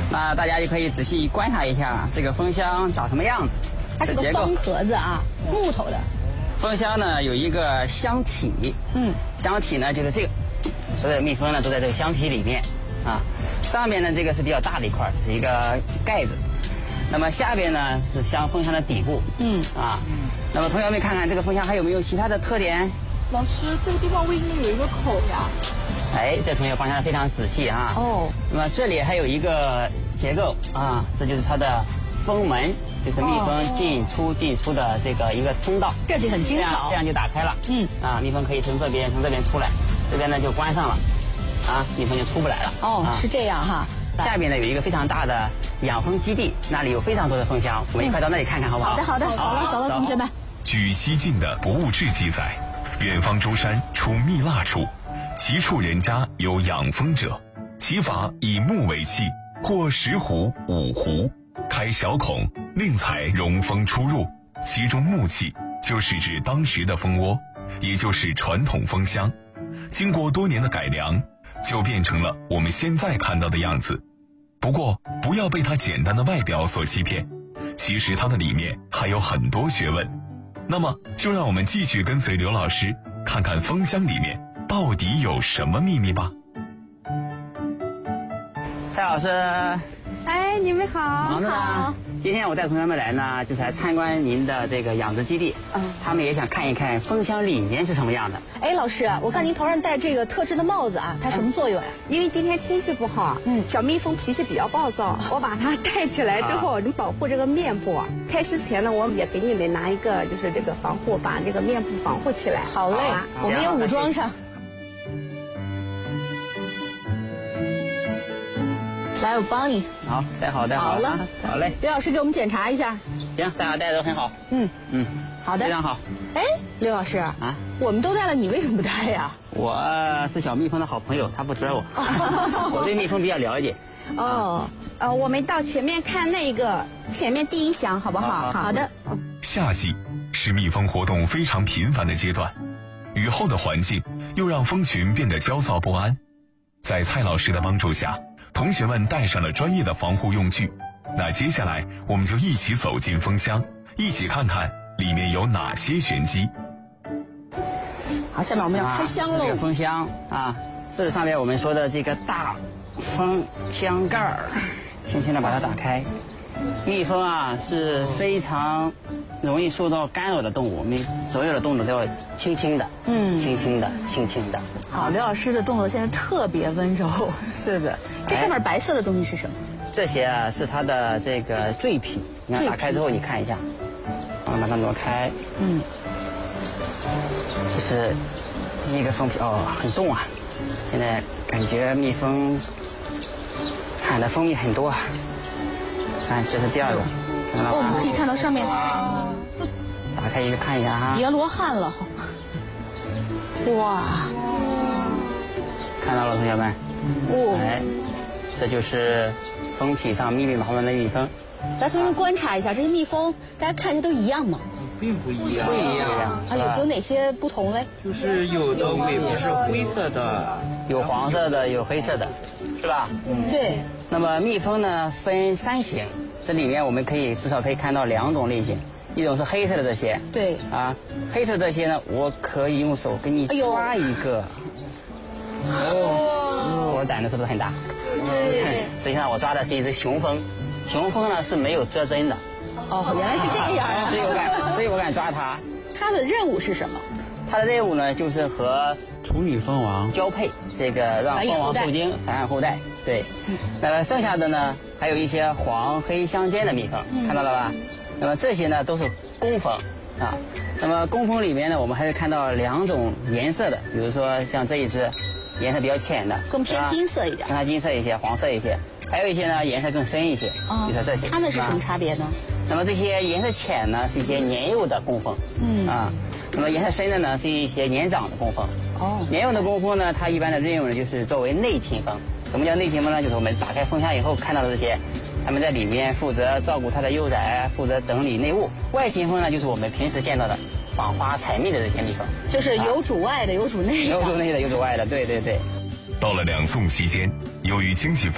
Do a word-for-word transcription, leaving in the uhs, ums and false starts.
那大家就可以仔细观察一下这个蜂箱长什么样子。 它是个方盒子啊，木头的。 蜂箱呢有一个箱体，嗯，箱体呢就是这个，所有的蜜蜂呢都在这个箱体里面啊。上面呢这个是比较大的一块，是一个盖子。那么下边呢是箱蜂箱的底部，嗯啊。那么同学们看看这个蜂箱还有没有其他的特点？ 老师，这个地方为什么有一个口呀？ 哎，这同学观察的非常仔细啊。哦。那么这里还有一个结构啊，这就是它的蜂门，就是蜜蜂进出进出的这个一个通道。 设计很精巧。 这样就打开了。嗯。啊，蜜蜂可以从这边从这边出来，这边呢就关上了，啊，蜜蜂就出不来了。 哦，是这样哈。 下边呢有一个非常大的养蜂基地，那里有非常多的蜂箱，我们一块到那里看看好不好？ 好的，好的，走了，走了，同学们。 据西晋的《博物志》记载，远方诸山出蜜蜡处，其处人家有养蜂者，其法以木为器，或十斛、五斛，开小孔，令采容蜂出入。其中木器就是指当时的蜂窝，也就是传统蜂箱。经过多年的改良，就变成了我们现在看到的样子。不过，不要被它简单的外表所欺骗，其实它的里面还有很多学问。那么，就让我们继续跟随刘老师，看看蜂箱里面到底有什么秘密吧。 蔡老师， 哎，你们好， 忙着呢。今天我带同学们来呢，就是来参观您的这个养殖基地。嗯，他们也想看一看蜂箱里面是什么样的。 哎，老师，我看您头上戴这个特制的帽子啊，它什么作用呀？ 因为今天天气不好，嗯，小蜜蜂脾气比较暴躁，我把它戴起来之后，能保护这个面部。开始前呢，我也给你们拿一个，就是这个防护，把这个面部防护起来。 好嘞，我们也武装上。来，我帮你。 好，戴好，戴好。 好了， 好嘞。 刘老师给我们检查一下。 行，戴好，戴的都很好。 嗯嗯，好的， 非常好。 哎，刘老师啊，我们都戴了，你为什么不戴呀？ 我是小蜜蜂的好朋友，他不蛰我。我对蜜蜂比较了解。 哦，呃，我们到前面看那个前面第一箱，好不好？ 好的。 夏季是蜜蜂活动非常频繁的阶段，雨后的环境又让蜂群变得焦躁不安。在蔡老师的帮助下，同学们带上了专业的防护用具。那接下来我们就一起走进蜂箱，一起看看里面有哪些玄机。 好，下面我们要开箱喽。 这个蜂箱啊，这是上面我们说的这个大蜂箱盖儿，轻轻的把它打开。蜜蜂啊是非常容易受到干扰的动物，我们所有的动作都要轻轻的，嗯，轻轻的，轻轻的。 好，刘老师的动作现在特别温柔。是的，这上面白色的东西是什么？ 这些啊是它的这个赘皮，你看打开之后你看一下，我们把它挪开，嗯，这是第一个蜂皮，哦，很重啊，现在感觉蜜蜂产的蜂蜜很多啊。看，这是第二个，看到了吗？ 哦，我们可以看到上面打开一个看一下哈， 叠罗汉了，哇， 看到了同学们， 哦， 哎，这就是蜂体上密密麻麻的蜜蜂。 来，同学们观察一下，这些蜜蜂大家看着都一样吗？ 并不一样， 不一样啊，有有哪些不同嘞？ 就是有的尾巴是灰色的， 有黄色的，有黑色的，是吧？ 嗯，对。 那么蜜蜂呢分三型，这里面我们可以至少可以看到两种类型，一种是黑色的这些， 对， 啊，黑色这些呢，我可以用手给你抓一个，哦，我胆子是不是很大？对，实际上我抓的是一只雄蜂，雄蜂呢是没有蛰针的。 哦，原来是这样啊！ 所以我敢，所以我敢抓它。 它的任务是什么？ 它的任务呢，就是和处女蜂王交配，这个让蜂王受精，繁衍后代。对，那么剩下的呢，还有一些黄黑相间的蜜蜂，看到了吧？那么这些呢都是工蜂啊。那么工蜂里面呢，我们还会看到两种颜色的，比如说像这一只，颜色比较浅的， 更偏金色一点， 更加金色一些，黄色一些。还有一些呢颜色更深一些，哦，比如说这些。 它们是什么差别呢？ 那么这些颜色浅呢，是一些年幼的工蜂，嗯啊，那么颜色深的呢，是一些年长的工蜂。哦，年幼的工蜂呢，它一般的任务呢，就是作为内勤蜂。什么叫内勤蜂呢？就是我们打开蜂箱以后看到的这些，它们在里面负责照顾它的幼崽，负责整理内务。外勤蜂呢，就是我们平时见到的访花采蜜的这些蜜蜂， 就是有主外的，有主内的， 有主内的，有主外的，对对对。 到了两宋期间，由于经济